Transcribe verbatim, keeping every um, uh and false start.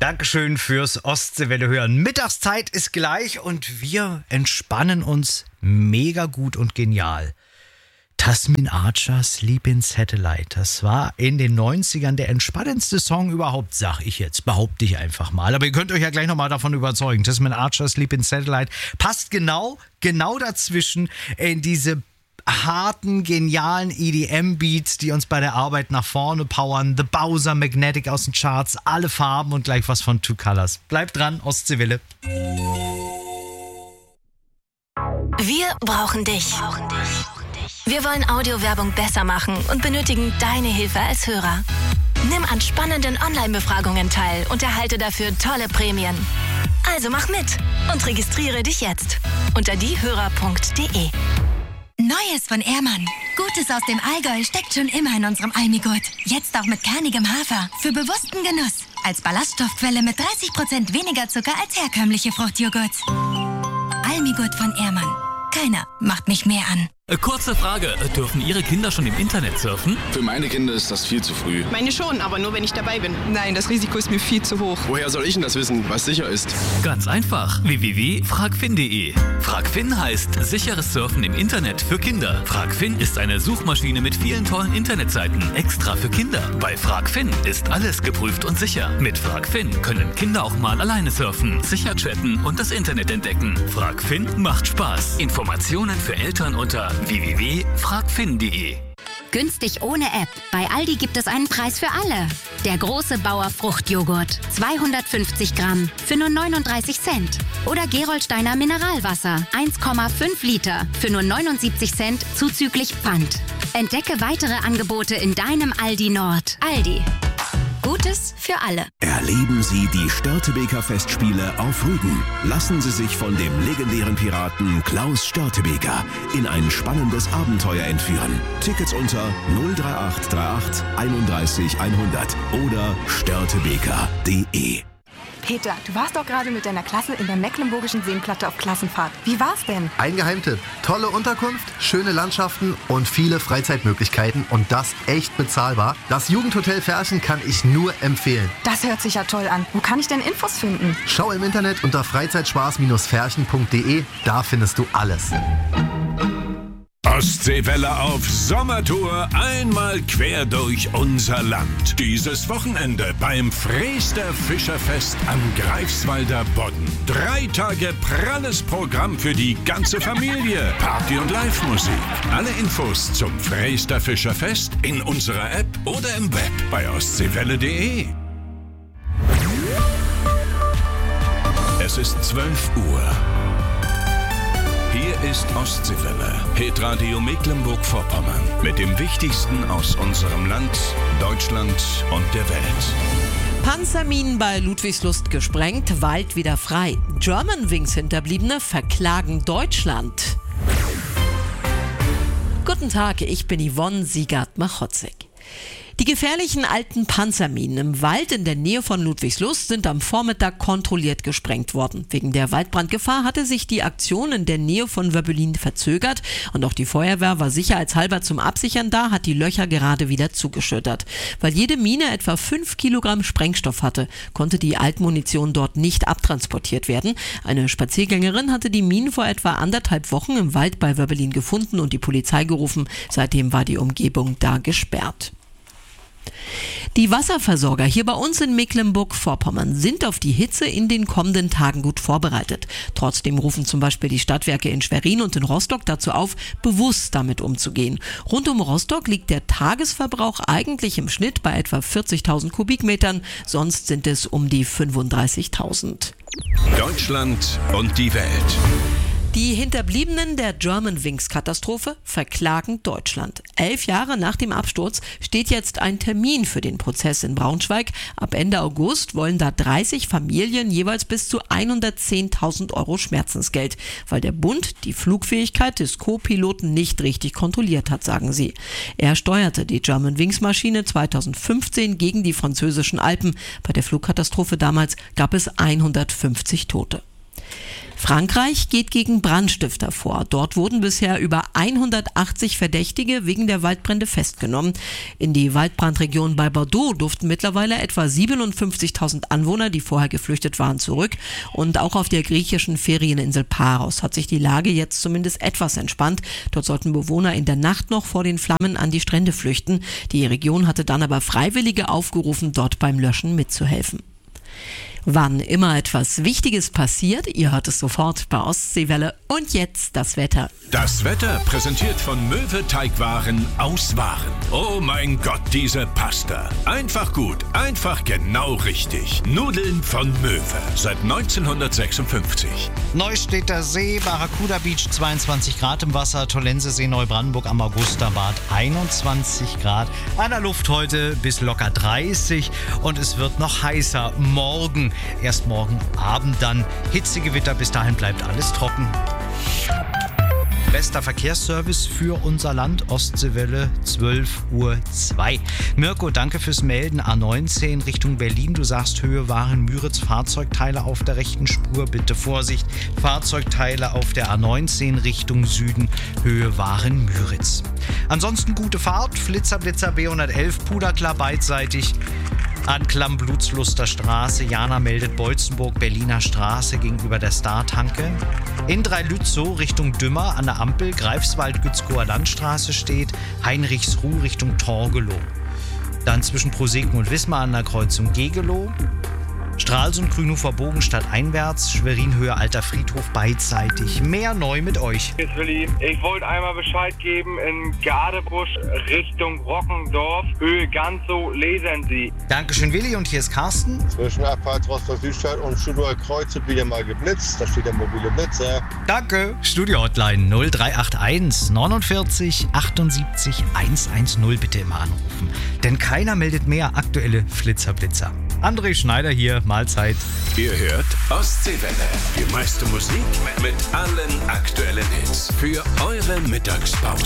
Dankeschön fürs Ostseewelle hören. Mittagszeit ist gleich und wir entspannen uns mega gut und genial. Tasmin Archer, Sleep in Satellite. Das war in den neunzigern der entspannendste Song überhaupt, sag ich jetzt. Behaupte ich einfach mal. Aber ihr könnt euch ja gleich nochmal davon überzeugen. Tasmin Archer, Sleep in Satellite passt genau, genau dazwischen in diese harten, genialen E D M-Beats, die uns bei der Arbeit nach vorne powern. The Bowser, Magnetic aus den Charts, alle Farben und gleich was von Two Colors. Bleibt dran, Ostseewelle. Wir brauchen dich. Wir wollen Audiowerbung besser machen und benötigen deine Hilfe als Hörer. Nimm an spannenden Online-Befragungen teil und erhalte dafür tolle Prämien. Also mach mit und registriere dich jetzt unter diehörer punkt de. Neues von Ehrmann. Gutes aus dem Allgäu steckt schon immer in unserem Almigurt. Jetzt auch mit kernigem Hafer. Für bewussten Genuss. Als Ballaststoffquelle mit dreißig Prozent weniger Zucker als herkömmliche Fruchtjoghurts. Almigurt von Ehrmann. Keiner macht mich mehr an. Kurze Frage, dürfen Ihre Kinder schon im Internet surfen? Für meine Kinder ist das viel zu früh. Meine schon, aber nur wenn ich dabei bin. Nein, das Risiko ist mir viel zu hoch. Woher soll ich denn das wissen, was sicher ist? Ganz einfach. w w w punkt fragfin punkt de. Fragfin heißt sicheres Surfen im Internet für Kinder. Fragfin ist eine Suchmaschine mit vielen tollen Internetseiten, extra für Kinder. Bei Fragfin ist alles geprüft und sicher. Mit Fragfin können Kinder auch mal alleine surfen, sicher chatten und das Internet entdecken. Fragfin macht Spaß. Informationen für Eltern unter w w w punkt fragfin punkt de. Günstig ohne App. Bei Aldi gibt es einen Preis für alle. Der große Bauer Fruchtjoghurt. zweihundertfünfzig Gramm für nur neununddreißig Cent. Oder Gerolsteiner Mineralwasser. eins Komma fünf Liter für nur neunundsiebzig Cent zuzüglich Pfand. Entdecke weitere Angebote in deinem Aldi Nord. Aldi. Gutes für alle. Erleben Sie die Störtebeker Festspiele auf Rügen. Lassen Sie sich von dem legendären Piraten Klaus Störtebeker in ein spannendes Abenteuer entführen. Tickets unter null drei acht drei acht einunddreißig hundert oder störtebeker punkt de. Peter, du warst doch gerade mit deiner Klasse in der Mecklenburgischen Seenplatte auf Klassenfahrt. Wie war's denn? Ein Geheimtipp. Tolle Unterkunft, schöne Landschaften und viele Freizeitmöglichkeiten und das echt bezahlbar. Das Jugendhotel Ferchen kann ich nur empfehlen. Das hört sich ja toll an. Wo kann ich denn Infos finden? Schau im Internet unter freizeitspaß ferchen punkt de. Da findest du alles. Ostseewelle auf Sommertour, einmal quer durch unser Land. Dieses Wochenende beim Freester Fischerfest am Greifswalder Bodden. Drei Tage pralles Programm für die ganze Familie. Party und Live-Musik. Alle Infos zum Freester Fischerfest in unserer App oder im Web bei ostseewelle punkt de. Es ist zwölf Uhr. Hier ist Ostseewelle, Hitradio Mecklenburg-Vorpommern. Mit dem Wichtigsten aus unserem Land, Deutschland und der Welt. Panzerminen bei Ludwigslust gesprengt, Wald wieder frei. Germanwings-Hinterbliebene verklagen Deutschland. Guten Tag, ich bin Yvonne Siegert-Machotzek. Die gefährlichen alten Panzerminen im Wald in der Nähe von Ludwigslust sind am Vormittag kontrolliert gesprengt worden. Wegen der Waldbrandgefahr hatte sich die Aktion in der Nähe von Wöbbelin verzögert und auch die Feuerwehr war sicherheitshalber zum Absichern da, hat die Löcher gerade wieder zugeschüttet. Weil jede Mine etwa fünf Kilogramm Sprengstoff hatte, konnte die Altmunition dort nicht abtransportiert werden. Eine Spaziergängerin hatte die Minen vor etwa anderthalb Wochen im Wald bei Wöbbelin gefunden und die Polizei gerufen. Seitdem war die Umgebung da gesperrt. Die Wasserversorger hier bei uns in Mecklenburg-Vorpommern sind auf die Hitze in den kommenden Tagen gut vorbereitet. Trotzdem rufen zum Beispiel die Stadtwerke in Schwerin und in Rostock dazu auf, bewusst damit umzugehen. Rund um Rostock liegt der Tagesverbrauch eigentlich im Schnitt bei etwa vierzigtausend Kubikmetern, sonst sind es um die fünfunddreißigtausend. Deutschland und die Welt. Die Hinterbliebenen der Germanwings-Katastrophe verklagen Deutschland. Elf Jahre nach dem Absturz steht jetzt ein Termin für den Prozess in Braunschweig. Ab Ende August wollen da dreißig Familien jeweils bis zu hundertzehntausend Euro Schmerzensgeld, weil der Bund die Flugfähigkeit des Co-Piloten nicht richtig kontrolliert hat, sagen sie. Er steuerte die Germanwings-Maschine zweitausendfünfzehn gegen die französischen Alpen. Bei der Flugkatastrophe damals gab es hundertfünfzig Tote. Frankreich geht gegen Brandstifter vor. Dort wurden bisher über hundertachtzig Verdächtige wegen der Waldbrände festgenommen. In die Waldbrandregion bei Bordeaux durften mittlerweile etwa siebenundfünfzigtausend Anwohner, die vorher geflüchtet waren, zurück. Und auch auf der griechischen Ferieninsel Paros hat sich die Lage jetzt zumindest etwas entspannt. Dort sollten Bewohner in der Nacht noch vor den Flammen an die Strände flüchten. Die Region hatte dann aber Freiwillige aufgerufen, dort beim Löschen mitzuhelfen. Wann immer etwas Wichtiges passiert, ihr hört es sofort bei Ostseewelle. Und jetzt das Wetter. Das Wetter präsentiert von Möwe Teigwaren aus Waren. Oh mein Gott, diese Pasta. Einfach gut, einfach genau richtig. Nudeln von Möwe seit neunzehnhundertsechsundfünfzig. Neustädter See, Barracuda Beach, zweiundzwanzig Grad im Wasser, Tollensesee, Neubrandenburg am Augusterbad, einundzwanzig Grad. An der Luft heute bis locker dreißig und es wird noch heißer morgen. Erst morgen Abend dann Hitzegewitter, bis dahin bleibt alles trocken. Bester Verkehrsservice für unser Land, Ostseewelle, zwölf Uhr zwei. Mirko, danke fürs Melden. A neunzehn Richtung Berlin. Du sagst Höhe Waren-Müritz, Fahrzeugteile auf der rechten Spur. Bitte Vorsicht, Fahrzeugteile auf der A neunzehn Richtung Süden, Höhe Waren-Müritz. Ansonsten gute Fahrt, Flitzer, Blitzer B hundertelf, Puderklar beidseitig. Anklam, Blutsluster Straße, Jana meldet Beutzenburg, Berliner Straße gegenüber der Star-Tanke. In Dreilützow Richtung Dümmer an der Ampel, Greifswald, Gützkower Landstraße steht, Heinrichsruh Richtung Torgelow. Dann zwischen Proseken und Wismar an der Kreuzung Gegelow. Stralsund, Grünhofer Bogen stadteinwärts, Schwerin Höhe Alter Friedhof beidseitig. Mehr neu mit euch. Jetzt Willi, ich wollte einmal Bescheid geben, in Gadebusch Richtung Rockendorf, Höhe Ganzow, lesen Sie. Dankeschön Willi und hier ist Carsten. Zwischen Abfahrt Rostock-Südstadt und Stuttgart Kreuz wird wieder mal geblitzt, da steht der mobile Blitzer. Danke. Studio Hotline null drei acht eins neunundvierzig achtundsiebzig hundertzehn bitte immer anrufen. Denn keiner meldet mehr aktuelle Flitzer-Blitzer. André Schneider hier, Mahlzeit. Ihr hört Ostseewelle. Die meiste Musik mit allen aktuellen Hits für eure Mittagspause.